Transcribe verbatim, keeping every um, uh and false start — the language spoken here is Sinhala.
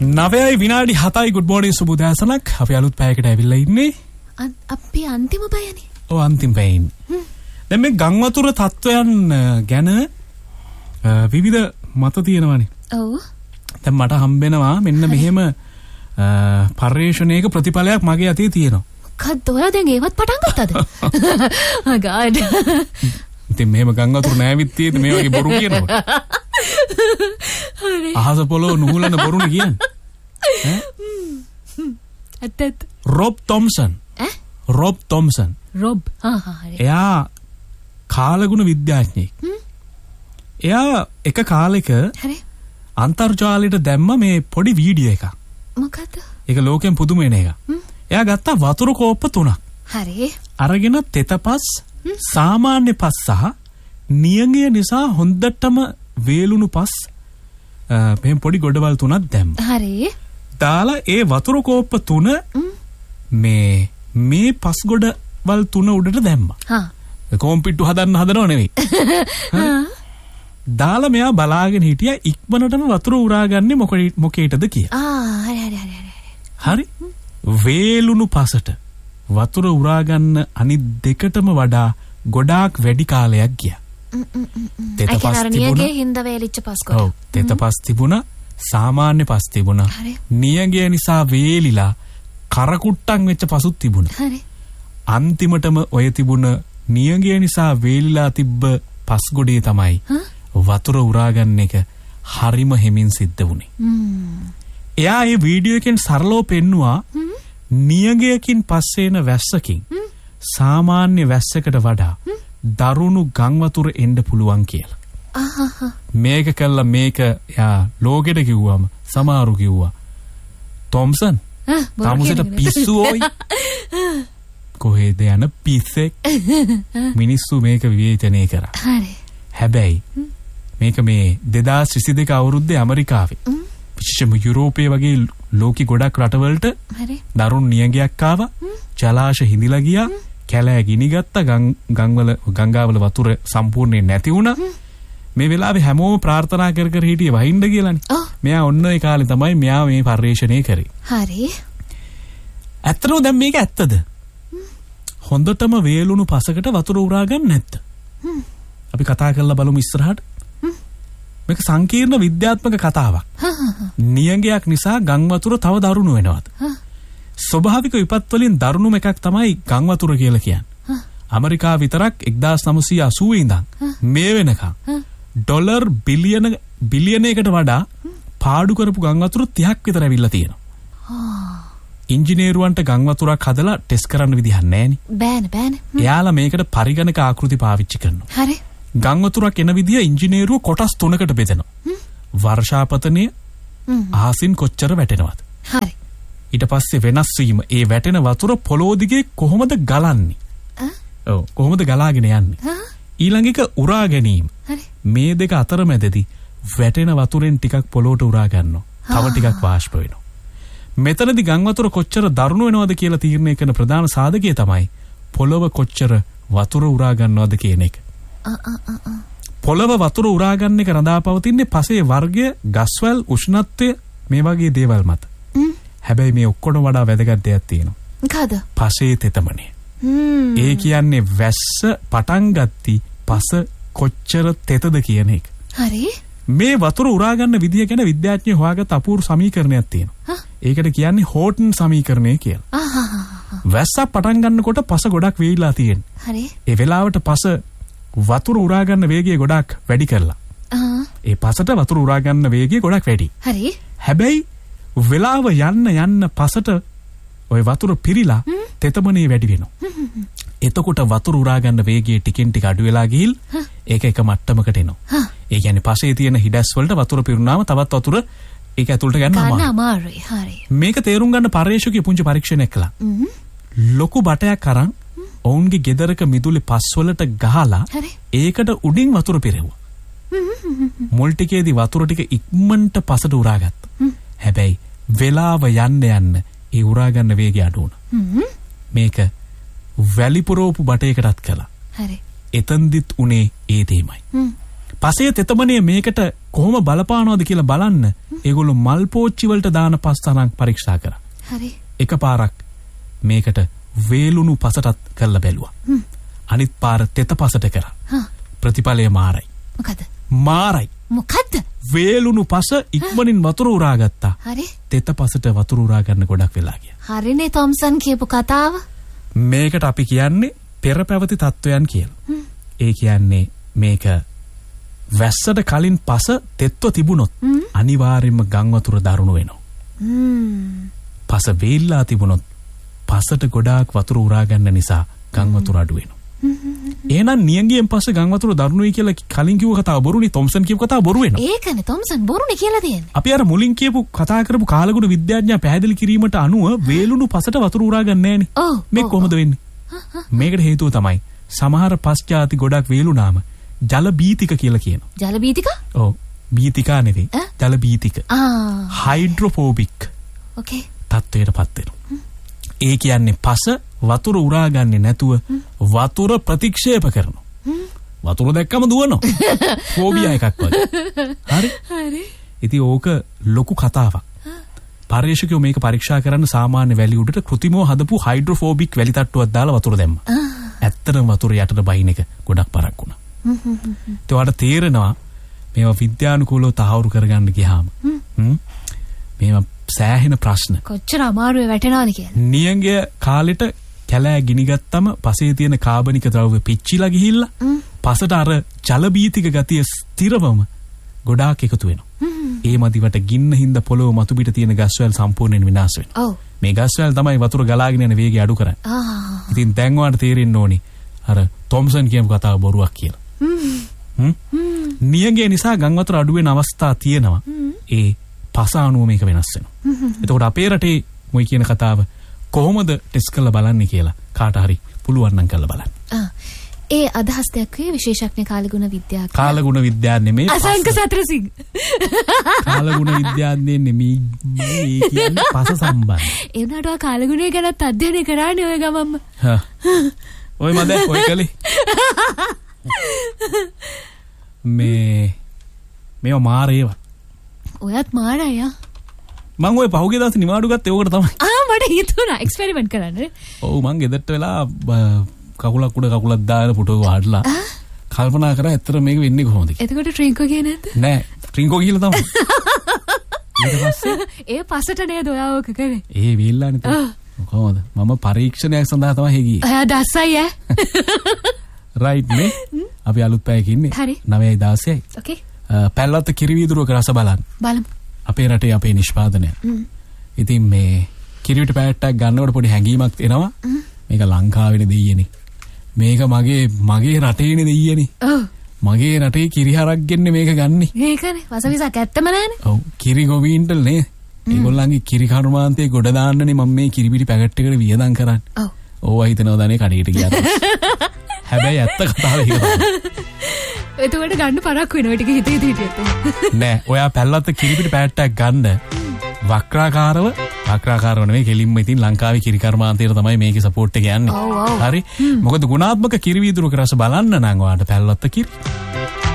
නවයයි විනාඩි හතයි good morning සුබ උදෑසනක්. අපි අලුත් පැයකට ඇවිල්ලා ඉන්නේ. අපි අන්තිම පැයනේ. ඔව් අන්තිම පැයෙන්. දැන් මේ ගම් වතුර තත්වයන් ගැන විවිධ මත තියෙනවානේ. ඔව්. දැන් මට හම්බෙනවා මෙන්න මෙහෙම පර්යේෂණයක ප්‍රතිඵලයක් මගේ අතේ තියෙනවා. මොකක්ද ඔයා දැන් ඒවත් පටන් ගත්තද? ආ ගාඩ්. ඉතින් මෙහෙම ගම් වතුර නෑවිත් තියෙද මේ වගේ බොරු කියනකොට. අහස පොළොව නුහුලන බොරුනේ කියන්නේ. ඈ? ඇත්ත ඇත්ත. Rob Thomson. ඈ? Rob Thomson. රොබ්. හා හා හරි. එයා කාලගුණ විද්‍යාඥයෙක්. එයා එක කාලෙක හරි. අන්තර්ජාලයට දැම්ම මේ පොඩි වීඩියෝ එකක්. මොකද්ද? ඒක ලෝකෙන් පුදුම වෙන එකක්. එයා ගත්තා වතුර කෝප්ප තුනක්. හරි. අරගෙන තෙතපස්, සාමාන්‍ය පස් සහ නියඟය නිසා හොඳටම වේලුණු පස් මෙහෙම පොඩි ගොඩවල් තුනක් දැම්ම. හරි. දාලා ඒ වතුර කෝප්ප තුන මේ මේ පස් ගොඩවල් තුන උඩට දැම්මා. හා. කොම්පිට්ටු හදන්න හදනව නෙවෙයි. දාලා මෙයා බලාගෙන හිටියා ඉක්මනටම වතුර උරාගන්නේ මොකේටද කියලා. ආ හරි හරි හරි හරි. හරි. වේලුණු පසට වතුර උරාගන්න අනිත් දෙකටම වඩා ගොඩාක් වැඩි කාලයක් ගියා. තෙතපස් තිබුණා. හින්ද වේලිච්ච පස් කොට. ඔව්. තෙතපස් තිබුණා. සාමාන්‍ය පස් තිබුණා. නියඟය නිසා වේලිලා කරකුට්ටම් වෙච්ච පසුත් තිබුණා. හරි. අන්තිමටම ඔය තිබුණ නියඟය නිසා වේලිලා තිබ්බ පස් ගොඩේ තමයි වතුර උරාගන්න එක හරිම හෙමින් සිද්ධ වුණේ. එයා මේ වීඩියෝ එකෙන් සරලව පෙන්නුවා නියඟයකින් පස්සේ එන වැස්සකින් සාමාන්‍ය වැස්සකට වඩා දරුණු ගම් වතුර එන්න පුළුවන් කියලා. මේක කළා මේක යා ලෝකෙට කිව්වම සමහරු කිව්වා තොම්සන් තාමුසෙට පිස්සු ඕයි කොහෙද යන පිස්සෙක් මිනිස්සු මේක විවේචනය කරා. හරි. හැබැයි මේක මේ දෙදාස් විසි දෙක අවුරුද්දේ ඇමරිකාවේ විශේෂම යුරෝපයේ වගේ ලෝකෙ ගොඩක් රටවලට දරුණු නියඟයක් ආවා. ජලාශ හිඳිලා ගියා. කැලෑ ගිනි ගත්තා. ගංගවල ගංගාවල වතුර සම්පූර්ණයෙන් නැති වුණා. මේ වෙලාවේ හැමෝම ප්‍රාර්ථනා කර කර හිටියේ වහින්න කියලානේ. මෙයා ඔන්න ඒ කාලේ තමයි මෙයා මේ පර්යේෂණය කරේ. හරි. ඇත්තටම දැන් මේක ඇත්තද? හොඳටම වේලුණු පසකට වතුර උරා ගන්න නැත්ද? අපි කතා කරලා බලමු ඉස්සරහට. මේක සංකීර්ණ විද්‍යාත්මක කතාවක්. නියඟයක් නිසා ගම් වතුර තව දරුණු වෙනවාද? ස්වභාවික විපත් වලින් දරුණුම එකක් තමයි ගම් වතුර කියලා කියන්නේ. ඇමරිකාව විතරක් එක්දාස් නවසිය අසූ ඉඳන් මේ වෙනකම් ඩොලර් බිලියන බිලියනයකට වඩා පාඩු කරපු ගම් වතුර තිහක් විතර ඇවිල්ලා තියෙනවා. ඉංජිනේරුවන්ට ගම් වතුරක් හදලා ටෙස්ට් කරන්න විදිහක් නැහැනේ. බෑනේ බෑනේ. එයාලා මේකට පරිගණක ආකෘති පාවිච්චි කරනවා. හරි. ගම් වතුරක් එන විදිය ඉංජිනේරුව කොටස් තුනකට බෙදනවා. වර්ෂාපතනය අහසින් කොච්චර වැටෙනවද? හරි. ඊට පස්සේ වෙනස් වීම ඒ වැටෙන වතුර පොළොව දිගේ කොහොමද ගලන්නේ? ඔව් කොහොමද ගලාගෙන යන්නේ? ඊළඟ එක උරා ගැනීම. හරි. මේ දෙක අතරමැදදී වැටෙන වතුරෙන් ටිකක් පොළොවට උරා ගන්නවා. තව ටිකක් වාෂ්ප වෙනවා. මෙතනදී ගම් වතුර කොච්චර දරුණු වෙනවද කියලා තීරණය කරන ප්‍රධාන සාධකය තමයි පොළොව කොච්චර වතුර උරා ගන්නවද කියන එක. පොළොව වතුර උරා ගන්න එක රඳාපවතින්නේ පසේ වර්ගය, ගස්වැල්, උෂ්ණත්වය මේ වගේ දේවල් මත. හැබැයි මේ ඔක්කොම වඩා වැදගත් දෙයක් තියෙනවා. මොකද? පසේ තෙතමනය. ඒ කියන්නේ වැස්ස පටන් ගත්ති පස කොච්චර තෙතද කියන එක. හරි. මේ වතුර උරා ගන්න විදිය ගැන විද්‍යාඥයෝ හොයාගත් අපූර්ව සමීකරණයක් තියෙනවා. ඒකට කියන්නේ හෝටන් සමීකරණය කියලා. වැස්ස පටන් ගන්නකොට පස ගොඩක් වේවිලා තියෙන්නේ. හරි. ඒ වෙලාවට පස වතුර උරා ගන්න වේගය ගොඩක් වැඩි කරලා. ඒ පසට වතුර උරා ගන්න වේගය ගොඩක් වැඩි. හරි. හැබැයි වෙලාව යන්න යන්න පසට ওই වතුර පිරීලා තෙතමනේ වැඩි වෙනවා. එතකොට වතුර උරා ගන්න වේගය ටිකෙන් ටික අඩු වෙලා ගිහිල් ඒක එක මට්ටමකට එනවා. ඒ කියන්නේ පසේ තියෙන හිඩැස් වලට වතුර පිරුණාම තවත් වතුර ඒක ඇතුළට ගන්න අමාරුයි. හරි. මේක තේරුම් ගන්න පර්යේෂකයෝ පුංචි පරීක්ෂණයක් කළා. ලොකු බටයක් අරන් ඔවුන්ගේ ගෙදරක මිදුලේ පස් වලට ගහලා ඒකට උඩින් වතුර පිරෙව්වා. මුල් ටිකේදී වතුර ටික ඉක්මනට පසට උරා ගත්තා. හැබැයි වෙලාව යන්න යන්න ඒ උරා ගන්න වේගය අඩු වුණා. මේක වැලි පුරවපු බටයකටත් කළා. හරි. එතෙන්දිත් උනේ ඒ දෙයමයි. පසේ තෙතමනේ මේකට කොහොම බලපානවද කියලා බලන්න ඒගොල්ලෝ මල් පෝච්චි වලට දාන පස් තරම් පරීක්ෂා කරා. හරි. එකපාරක් මේකට වේලුණු පසටත් කරලා බැලුවා. අනිත් පාර තෙත පසට කරා. ප්‍රතිඵලය මාරයි. මොකද? මාරයි. මොකද්ද? වේලුණු පස ඉක්මනින් වතුර උරා ගත්තා. හරි. තෙත පසට වතුර උරා ගන්න ගොඩක් වෙලා ගියා. හරිනේ තොම්සන් කියපු කතාව. මේකට අපි කියන්නේ පෙර පැවති තත්වයන් කියලා. ඒ කියන්නේ මේක වැස්සට කලින් පස තෙත්ව තිබුණොත් අනිවාර්යයෙන්ම ගම් වතුර දරුණු වෙනවා. පස වේල්ලා තිබුණොත් පසට ගොඩාක් වතුර උරා ගන්න නිසා ගම් වතුර අඩු වෙනවා. එහෙනම් නියංගියෙන් පස්සේ ගම් වතුර දරුණුයි කියලා කලින් කිව්ව කතාව බොරුනේ. තොම්සන් කියපු කතාව බොරු වෙනවා. ඒකනේ තොම්සන් බොරුනේ කියලා තියෙන්නේ. අපි අර මුලින් කියපු කතා කරපු කාලගුණ විද්‍යාඥයා පැහැදිලි කිරීමට අනුව වේලුණු පසට වතුර උරා ගන්න නෑනේ. මේ කොහොමද වෙන්නේ? මේකට හේතුව තමයි සමහර පස් ಜಾති ගොඩක් වේලුණාම ජල බීතික කියලා කියනවා. ජල බීතික? ඔව්. බීතිකා නෙවෙයි. ජල බීතික. ආ. හයිඩ්‍රොෆෝබික්. ඕකේ. තත්ත්වයටපත් වෙනවා. ඒ කියන්නේ පස වතුර උරා ගන්නේ නැතුව වතුර ප්‍රතික්ෂේප කරනවා. වතුර දැක්කම දුවනවා. ෆෝබියා එකක් වගේ. හරි? හරි. ඉතින් ඕක ලොකු කතාවක්. පර්යේෂකයෝ මේක පරීක්ෂා කරන්න සාමාන්‍ය වැලි උඩට කෘතිමව හදපු හයිඩ්‍රොෆෝබික් වැලි තට්ටුවක් දාලා වතුර දැම්මා. ඇත්තටම වතුර යටට බහින එක ගොඩක් පරක් වුණා. ඒවට තේරෙනවා මේවා විද්‍යානුකූලව තහවුරු කරගන්න ගියාම මේවා සෑහෙන ප්‍රශ්න. කොච්චර අමාරුවේ වැටෙනවද කියලා. නියංගය කාලෙට කැලෑ ගිනිගත්තම පසේ තියෙන කාබනික ද්‍රව්‍ය පිච්චිලා ගිහිල්ලා පසට අර ජල බීතික ගතිය ස්ථිරවම ගොඩාක් එකතු වෙනවා. ඒ මදිවට ගින්න හින්දා පොළොව මතු පිට තියෙන ගස්වැල් සම්පූර්ණයෙන් විනාශ වෙනවා. ඔව්. මේ ගස්වැල් තමයි වතුර ගලාගෙන යන වේගය අඩු කරන්නේ. ආ. ඉතින් දැන් ඔයාලට තේරෙන්න ඕනි අර තොම්සන් කියපු කතාව බොරුවක් කියලා. හ්ම්. නියංගය නිසා ගම් වතුර අඩු වෙන අවස්ථා තියෙනවා. ඒ පස අණුව මේක වෙනස් වෙනවා. එතකොට අපේ රටේ මොයි කියන කතාව කොහොමද ටෙස්ට් කරලා බලන්නේ කියලා කාට හරි පුළුවන් නම් කරලා බලන්න. ආ. ඒ අදහස් දැක්වේ විශේෂඥ කාලගුණ විද්‍යාඥ. කාලගුණ විද්‍යාඥ නෙමෙයි. අසංක සතරසිංහ. කාලගුණ විද්‍යාඥ නෙමෙයි මේ කියන්නේ පස සම්බන්ධ. ඒ වුණාට ඔය කාලගුණය ගැනත් අධ්‍යයනය කරානේ ඔය ගමම්ම. හා. ඔය මද ඔය කලේ. මේ මේව මාර ඒවා. ඔයත් මාරයි ආ. මම ඔය පහුගිය දවස් නිවාඩු ගත්තේ ඕකට තමයි. ආ මට හිතුණා එක්ස්පෙරිමන්ට් කරන්න. ඔව් මං ගෙදරට වෙලා කකුලක් උඩ කකුලක් දාගෙන පුටුව වහලා කල්පනා කරා ඇත්තට මේක වෙන්නේ කොහොමද කියලා. එතකොට ට්‍රින්කෝ ගියේ නැද්ද? නෑ ට්‍රින්කෝ ගිහලා තමයි. ඊට පස්සේ ඒ පසට නේද ඔයා ඕක කරේ? ඒ වීල්ලානේ තමයි. කොහොමද? මම පරීක්ෂණයක් සඳහා තමයි හේ ගියේ. ඔයා දස්සයි ඈ. රයිට් නේ. අපි අලුත් පැයක ඉන්නේ. හරි. නවයයි දාසයයි. ඕකේ. පැල්ලත් කිරිවීදුරුවක රස බලන්න. බලමු. අපේ රටේ අපේ නිෂ්පාදනය. ඉතින් මේ කිරිවිට පැට්ටක් ගන්නකොට පොඩි හැඟීමක් එනවා. මේක ලංකාවේ දෙයියනේ. මේක මගේ මගේ රටේනේ දෙයියනේ. ඔව්. මගේ රටේ කිරිහරක් ගෙන්නේ මේක ගන්නෙ. මේකනේ වසවිසක් ඇත්තම නෑනේ. ඔව් කිරි ගොවීන්ට නේ. ඒගොල්ලන්ගේ කිරි කර්මාන්තේ ගොඩ දාන්නනේ මම මේ කිරිපිටි පැකට් එකට වියදම් කරන්නේ. ඔව්. ඕවා හිතනවා දන්නේ කඩේට ගියාට. හැබැයි ඇත්ත කතාව ඒක තමයි. එතකොට ගන්න පරක් වෙනවා ටික හිතේ හිටියත්. නෑ ඔයා පැල්ලත් කිරිපිටි පැකට්ටක් ගන්න වක්‍රාකාරව වක්‍රාකාරව නෙවෙයි කෙලින්ම ඉතින් ලංකාවේ කිරි කර්මාන්තයට තමයි මේකේ සපෝට් එක යන්නේ. හරි. මොකද ගුණාත්මක කිරි වීදුරුවක රස බලන්න නම් ඔයාලට පැල්ලත් කිරි